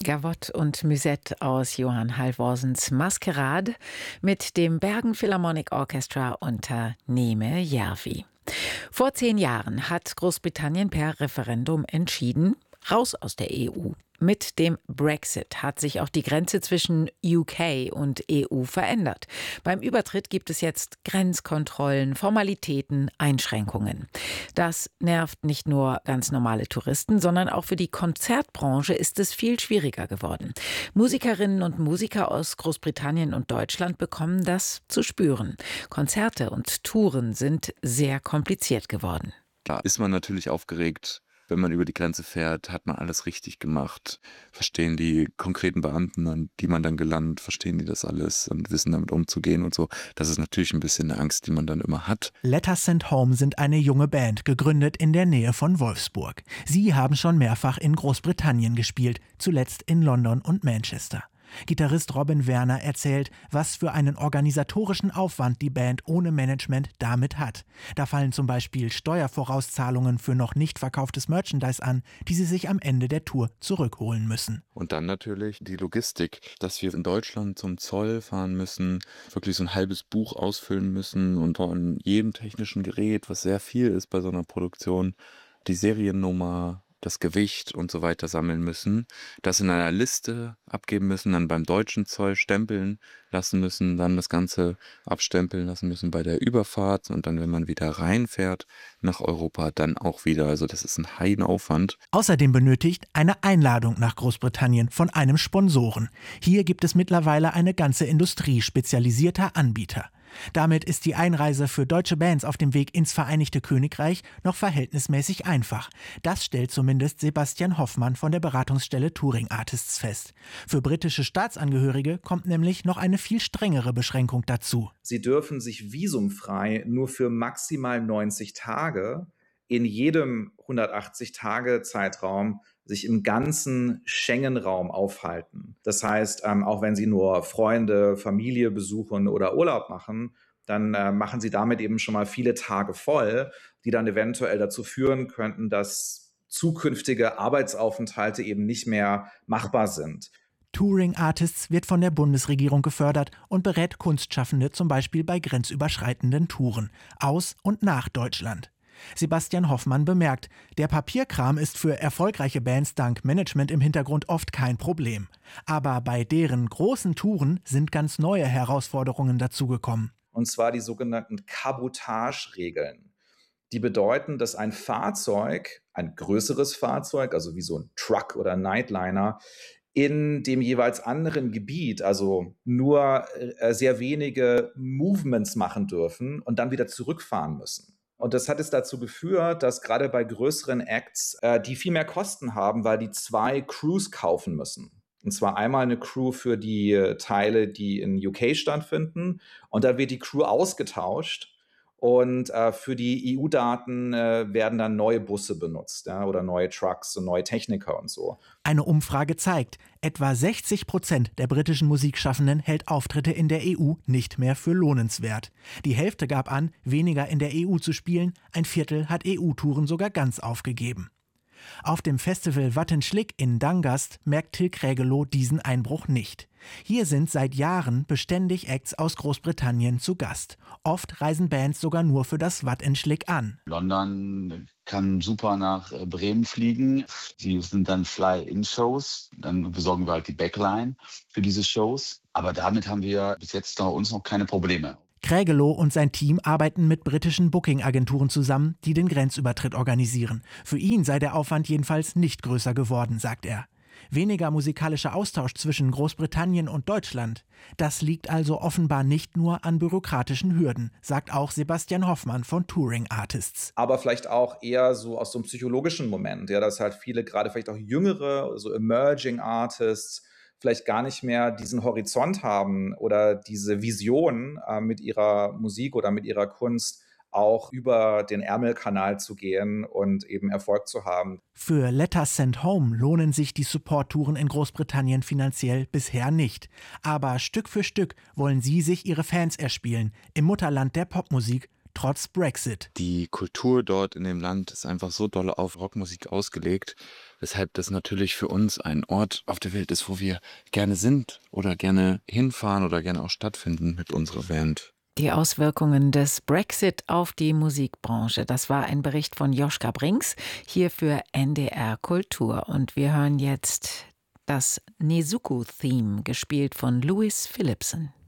Gavotte und Musette aus Johann Halvorsens Maskerade mit dem Bergen Philharmonic Orchestra unter Neeme Järvi. Vor 10 Jahren hat Großbritannien per Referendum entschieden, raus aus der EU. Mit dem Brexit hat sich auch die Grenze zwischen UK und EU verändert. Beim Übertritt gibt es jetzt Grenzkontrollen, Formalitäten, Einschränkungen. Das nervt nicht nur ganz normale Touristen, sondern auch für die Konzertbranche ist es viel schwieriger geworden. Musikerinnen und Musiker aus Großbritannien und Deutschland bekommen das zu spüren. Konzerte und Touren sind sehr kompliziert geworden. Da ist man natürlich aufgeregt. Wenn man über die Grenze fährt, hat man alles richtig gemacht. Verstehen die konkreten Beamten, an die man dann gelandet, verstehen die das alles und wissen damit umzugehen und so. Das ist natürlich ein bisschen eine Angst, die man dann immer hat. Letters Sent Home sind eine junge Band, gegründet in der Nähe von Wolfsburg. Sie haben schon mehrfach in Großbritannien gespielt, zuletzt in London und Manchester. Gitarrist Robin Werner erzählt, was für einen organisatorischen Aufwand die Band ohne Management damit hat. Da fallen zum Beispiel Steuervorauszahlungen für noch nicht verkauftes Merchandise an, die sie sich am Ende der Tour zurückholen müssen. Und dann natürlich die Logistik, dass wir in Deutschland zum Zoll fahren müssen, wirklich so ein halbes Buch ausfüllen müssen und von jedem technischen Gerät, was sehr viel ist bei so einer Produktion, die Seriennummer, das Gewicht und so weiter sammeln müssen, das in einer Liste abgeben müssen, dann beim deutschen Zoll stempeln lassen müssen, dann das Ganze abstempeln lassen müssen bei der Überfahrt und dann, wenn man wieder reinfährt nach Europa, dann auch wieder. Also das ist ein Heidenaufwand. Außerdem benötigt eine Einladung nach Großbritannien von einem Sponsoren. Hier gibt es mittlerweile eine ganze Industrie spezialisierter Anbieter. Damit ist die Einreise für deutsche Bands auf dem Weg ins Vereinigte Königreich noch verhältnismäßig einfach. Das stellt zumindest Sebastian Hoffmann von der Beratungsstelle Touring Artists fest. Für britische Staatsangehörige kommt nämlich noch eine viel strengere Beschränkung dazu. Sie dürfen sich visumfrei nur für maximal 90 Tage in jedem 180-Tage-Zeitraum sich im ganzen Schengen-Raum aufhalten. Das heißt, auch wenn Sie nur Freunde, Familie besuchen oder Urlaub machen, dann machen Sie damit eben schon mal viele Tage voll, die dann eventuell dazu führen könnten, dass zukünftige Arbeitsaufenthalte eben nicht mehr machbar sind. Touring Artists wird von der Bundesregierung gefördert und berät Kunstschaffende zum Beispiel bei grenzüberschreitenden Touren aus und nach Deutschland. Sebastian Hoffmann bemerkt, der Papierkram ist für erfolgreiche Bands dank Management im Hintergrund oft kein Problem. Aber bei deren großen Touren sind ganz neue Herausforderungen dazugekommen. Und zwar die sogenannten Kabotage-Regeln. Die bedeuten, dass ein Fahrzeug, ein größeres Fahrzeug, also wie so ein Truck oder Nightliner, in dem jeweils anderen Gebiet, also nur sehr wenige Movements machen dürfen und dann wieder zurückfahren müssen. Und das hat es dazu geführt, dass gerade bei größeren Acts, die viel mehr Kosten haben, weil die 2 Crews kaufen müssen. Und zwar einmal eine Crew für die Teile, die in UK stattfinden. Und da wird die Crew ausgetauscht. Und für die EU-Daten werden dann neue Busse benutzt, ja, oder neue Trucks und neue Techniker und so. Eine Umfrage zeigt, etwa 60% der britischen Musikschaffenden hält Auftritte in der EU nicht mehr für lohnenswert. Die Hälfte gab an, weniger in der EU zu spielen, ein Viertel hat EU-Touren sogar ganz aufgegeben. Auf dem Festival Wattenschlick in Dangast merkt Till Krägelow diesen Einbruch nicht. Hier sind seit Jahren beständig Acts aus Großbritannien zu Gast. Oft reisen Bands sogar nur für das Wattenschlick an. London kann super nach Bremen fliegen. Die sind dann Fly-In-Shows. Dann besorgen wir halt die Backline für diese Shows. Aber damit haben wir bis jetzt uns noch keine Probleme. Krägelow und sein Team arbeiten mit britischen Booking-Agenturen zusammen, die den Grenzübertritt organisieren. Für ihn sei der Aufwand jedenfalls nicht größer geworden, sagt er. Weniger musikalischer Austausch zwischen Großbritannien und Deutschland. Das liegt also offenbar nicht nur an bürokratischen Hürden, sagt auch Sebastian Hoffmann von Touring Artists. Aber vielleicht auch eher so aus so einem psychologischen Moment, ja, dass halt viele, gerade vielleicht auch jüngere, so Emerging Artists, vielleicht gar nicht mehr diesen Horizont haben oder diese Vision mit ihrer Musik oder mit ihrer Kunst auch über den Ärmelkanal zu gehen und eben Erfolg zu haben. Für Letters Sent Home lohnen sich die Support-Touren in Großbritannien finanziell bisher nicht. Aber Stück für Stück wollen sie sich ihre Fans erspielen, im Mutterland der Popmusik, trotz Brexit. Die Kultur dort in dem Land ist einfach so doll auf Rockmusik ausgelegt, weshalb das natürlich für uns ein Ort auf der Welt ist, wo wir gerne sind oder gerne hinfahren oder gerne auch stattfinden mit unserer Band. Die Auswirkungen des Brexit auf die Musikbranche. Das war ein Bericht von Joschka Brinks, hier für NDR Kultur. Und wir hören jetzt das Nezuko-Theme, gespielt von Louis Philipson.